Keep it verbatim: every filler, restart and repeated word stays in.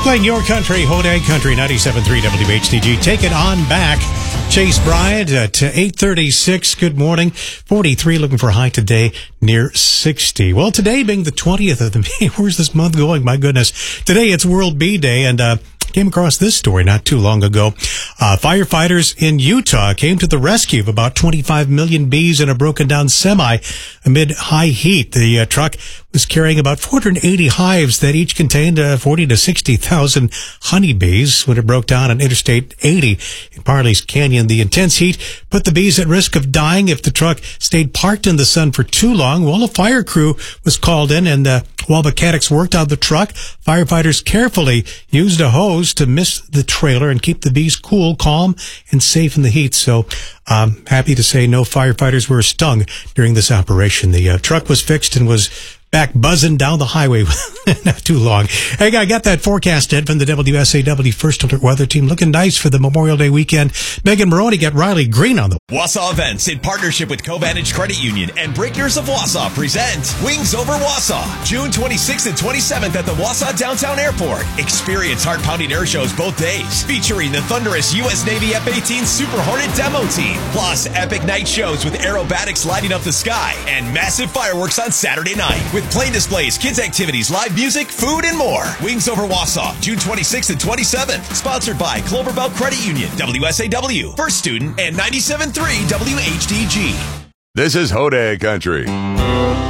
Playing your country, Hodag Country, ninety-seven point three W H T G. Take it on back. Chase Bryant at eight thirty-six. Good morning. forty-three, looking for a high today near sixty. Well, today being the twentieth of the May, where's this month going? My goodness. Today it's World Bee Day, and uh came across this story not too long ago. Uh, firefighters in Utah came to the rescue of about twenty-five million bees in a broken down semi amid high heat. The uh, truck was carrying about four hundred eighty hives that each contained uh, forty to sixty thousand honeybees when it broke down on Interstate eighty in Parley's Canyon. The intense heat put the bees at risk of dying if the truck stayed parked in the sun for too long. Well, a fire crew was called in, and uh, while mechanics worked on the truck, firefighters carefully used a hose to mist the trailer and keep the bees cool, calm, and safe in the heat. So I'm happy to say no firefighters were stung during this operation. The uh, truck was fixed and was back buzzing down the highway not too long. Hey, I got that forecast, Ed, from the W S A W First Alert Weather Team. Looking nice for the Memorial Day weekend. Megan Maroney got Riley Green on the Wausau Events in partnership with Covantage Credit Union and Breakers of Wausau present Wings Over Wausau, June twenty-sixth and twenty-seventh at the Wausau Downtown Airport. Experience heart-pounding air shows both days, featuring the thunderous U S Navy F eighteen Super Hornet demo team, plus epic night shows with aerobatics lighting up the sky and massive fireworks on Saturday night with plane displays, kids activities, live music, food, and more. Wings Over Wausau, June twenty-sixth and twenty-seventh. Sponsored by Cloverbelt Credit Union, W S A W, First Student, and ninety-seven point three W H T G. This is Hodag Country.